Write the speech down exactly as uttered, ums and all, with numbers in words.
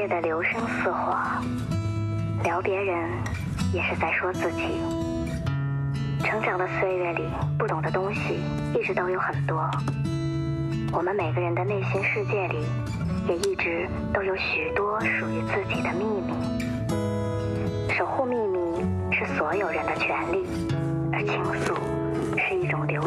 界的流声似火，聊别人也是在说自己。成长的岁月里，不懂的东西一直都有很多，我们每个人的内心世界里也一直都有许多属于自己的秘密。守护秘密是所有人的权利，而倾诉是一种流